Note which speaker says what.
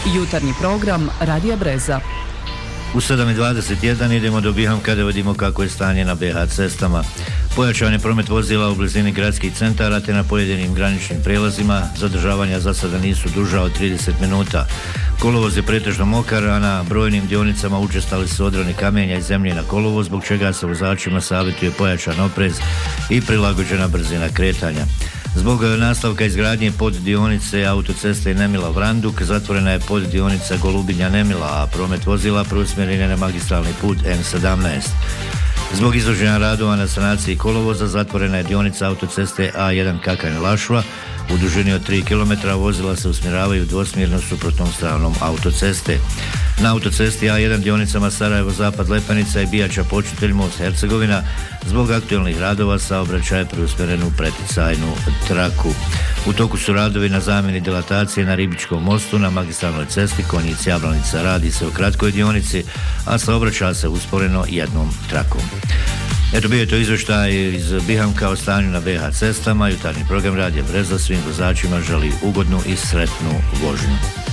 Speaker 1: Jutarnji program Radija Breza.
Speaker 2: U 7:21 idemo do Bihamka da vidimo kako je stanje na BH cestama. Pojačan je promet vozila u blizini gradskih centara te na pojedinim graničnim prijelazima. Zadržavanja za sada nisu duža od 30 minuta. Kolovoz je pretežno mokar, a na brojnim dionicama učestali su odrani kamenja i zemlje na kolovoz, zbog čega se vozačima savjetuje pojačan oprez i prilagođena brzina kretanja. Zbog nastavka izgradnje poddionice autoceste Nemila-Vranduk zatvorena je poddionica Golubinja-Nemila, a promet vozila preusmjeren je na magistralni put N17. Zbog izvođenja radova na sanaciji kolovoza zatvorena je dionica autoceste A1 Kakanj-Lašva. U dužini od 3 km vozila se usmjeravaju dvosmjerno suprotnom stranom autoceste. Na autocesti A1 dionicama Sarajevo-Zapad Lepanica i Bijača-Počitelj-Most Hercegovina zbog aktualnih radova saobraćaj je preusmjeren u preticajnu traku. U toku su radovi na zamjeni dilatacije na Ribičkom mostu na magistralnoj cesti Konjic-Jablanica. Radi se o kratkoj dionici, a saobraća se usporeno jednom trakom. Eto, bio je to izvještaj iz Bihamka o stanju na BH cestama. Jutarnji program Radija Breza svim vozačima želi ugodnu i sretnu vožnju.